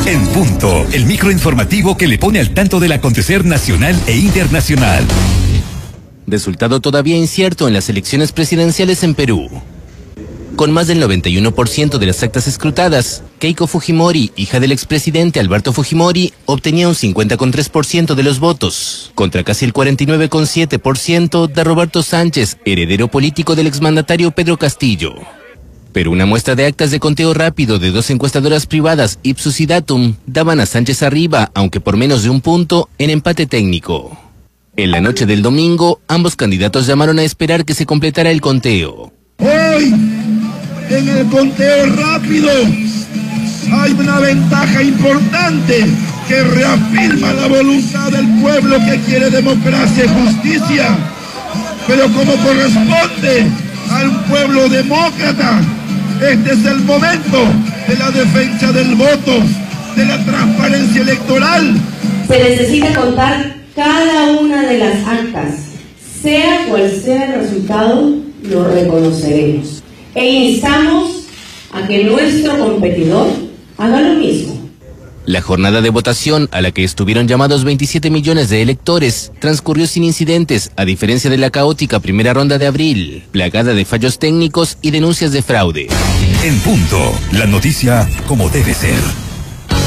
En Punto, el microinformativo que le pone al tanto del acontecer nacional e internacional. Resultado todavía incierto en las elecciones presidenciales en Perú. Con más del 91% de las actas escrutadas, Keiko Fujimori, hija del expresidente Alberto Fujimori, obtenía un 50,3% de los votos, contra casi el 49,7% de Roberto Sánchez, heredero político del exmandatario Pedro Castillo. Pero una muestra de actas de conteo rápido de dos encuestadoras privadas, Ipsos y Datum, daban a Sánchez arriba, aunque por menos de un punto, en empate técnico. En la noche del domingo, ambos candidatos llamaron a esperar que se completara el conteo. Hoy, en el conteo rápido, hay una ventaja importante que reafirma la voluntad del pueblo que quiere democracia y justicia. Pero como corresponde a un pueblo demócrata, este es el momento de la defensa del voto, de la transparencia electoral. Se necesita contar cada una de las actas, sea cual sea el resultado, lo reconoceremos. E instamos a que nuestro competidor haga lo mismo. La jornada de votación, a la que estuvieron llamados 27 millones de electores, transcurrió sin incidentes, a diferencia de la caótica primera ronda de abril, plagada de fallos técnicos y denuncias de fraude. En Punto, la noticia como debe ser.